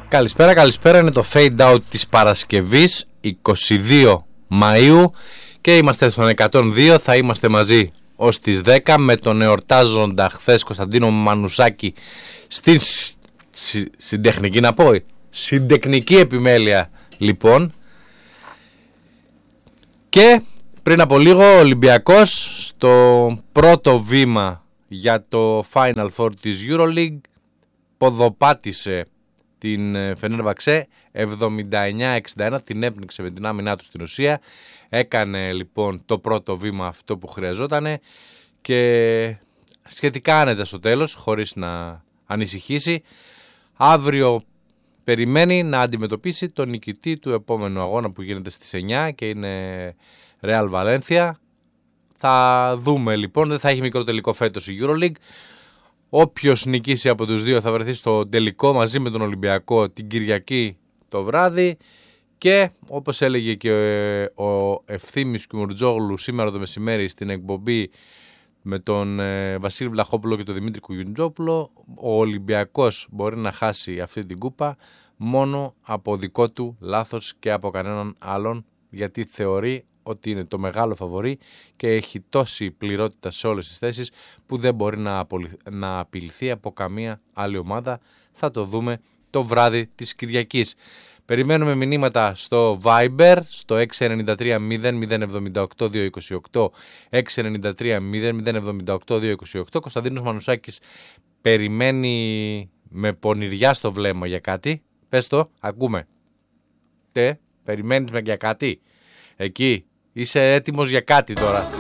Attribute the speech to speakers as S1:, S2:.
S1: Καλησπέρα, είναι το Fade Out της Παρασκευής 22 Μαΐου και είμαστε στον 102, θα είμαστε μαζί ως τις 10 με τον εορτάζοντα χθες Κωνσταντίνο Μανουσάκη στην συντεχνική, να πω, συντεχνική επιμέλεια λοιπόν. Και πριν από λίγο ο Ολυμπιακός στο πρώτο βήμα για το Final Four της EuroLeague ποδοπάτησε την Φενέρμπαξε 79-61, την έπνιξε με την άμυνά του στην ουσία. Έκανε λοιπόν το πρώτο βήμα αυτό που χρειαζότανε και σχετικά άνετα στο τέλος, χωρίς να ανησυχήσει. Αύριο περιμένει να αντιμετωπίσει τον νικητή του επόμενου αγώνα που γίνεται στις 9 και είναι Real Valencia. Θα δούμε λοιπόν, δεν θα έχει μικρό τελικό φέτος η EuroLeague. Όποιος νικήσει από τους δύο θα βρεθεί στο τελικό μαζί με τον Ολυμπιακό την Κυριακή το βράδυ. Και όπως έλεγε και ο Ευθύμης Κιμουρτζόγλου σήμερα το μεσημέρι στην εκπομπή με τον Βασίλη Βλαχόπουλο και τον Δημήτρη Κουγιουντζόπουλο, ο Ολυμπιακός μπορεί να χάσει αυτή την κούπα μόνο από δικό του λάθος και από κανέναν άλλον, γιατί θεωρεί ότι είναι το μεγάλο φαβορί και έχει τόση πληρότητα σε όλες τις θέσεις που δεν μπορεί να απειληθεί από καμία άλλη ομάδα. Θα το δούμε το βράδυ της Κυριακής. Περιμένουμε μηνύματα στο Viber στο 693 0078 228, 693 0078 228. Κωνσταντίνος Μανουσάκης περιμένει με πονηριά στο βλέμμα για κάτι. Πες το, ακούμε. Περιμένεις για κάτι. Εκεί είσαι έτοιμος για κάτι τώρα.